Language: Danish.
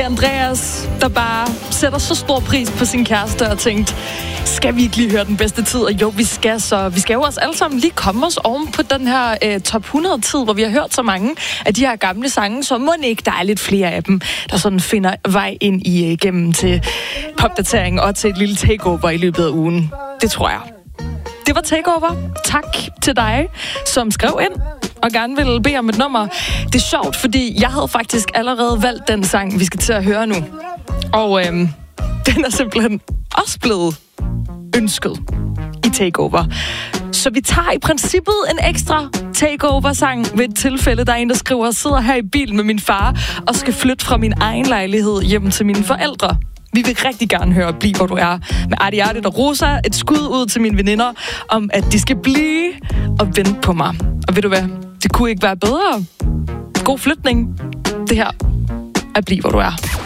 Andreas, der bare sætter så stor pris på sin kæreste og tænkte, skal vi ikke lige høre den bedste tid? Og jo, vi skal så. Vi skal jo også alle sammen lige komme os oven på den her top 100-tid, hvor vi har hørt så mange af de her gamle sange, så må ikke der er lidt flere af dem, der sådan finder vej ind igennem til popdatering og til et lille takeover i løbet af ugen. Det tror jeg. Det var Takeover. Tak til dig, som skrev ind og gerne ville bede om et nummer. Det er sjovt, fordi jeg havde faktisk allerede valgt den sang, vi skal til at høre nu. Og den er simpelthen også blevet ønsket i Takeover. Så vi tager i princippet en ekstra Takeover-sang ved et tilfælde. Der er en, der skriver, sidder her i bilen med min far og skal flytte fra min egen lejlighed hjem til mine forældre. Vi vil rigtig gerne høre Bliv, hvor du er med Arti Artit og Rosa. Et skud ud til mine veninder om, at de skal blive og vente på mig. Og ved du hvad? Det kunne ikke være bedre. God flytning. Det her er Bliv, hvor du er.